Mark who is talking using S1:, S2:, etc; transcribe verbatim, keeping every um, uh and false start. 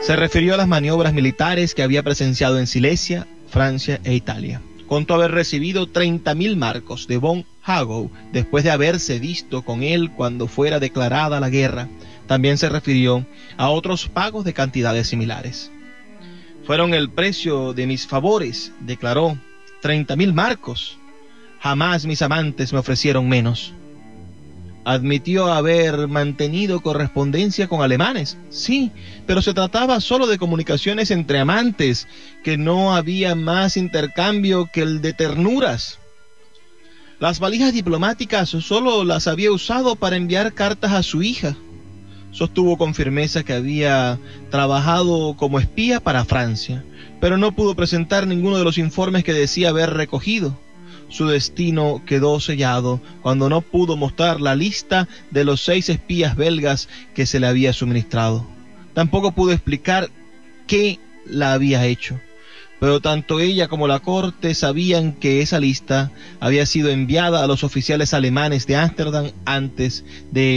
S1: Se refirió a las maniobras militares que había presenciado en Silesia, Francia e Italia. Contó haber recibido treinta mil marcos de von Hagow después de haberse visto con él cuando fuera declarada la guerra. También se refirió a otros pagos de cantidades similares. Fueron el precio de mis favores, declaró, treinta mil marcos. Jamás mis amantes me ofrecieron menos. Admitió haber mantenido correspondencia con alemanes, sí, pero se trataba solo de comunicaciones entre amantes, que no había más intercambio que el de ternuras. Las valijas diplomáticas solo las había usado para enviar cartas a su hija. Sostuvo con firmeza que había trabajado como espía para Francia, pero no pudo presentar ninguno de los informes que decía haber recogido. Su destino quedó sellado cuando no pudo mostrar la lista de los seis espías belgas que se le había suministrado. Tampoco pudo explicar qué la había hecho, pero tanto ella como la corte sabían que esa lista había sido enviada a los oficiales alemanes de Ámsterdam antes de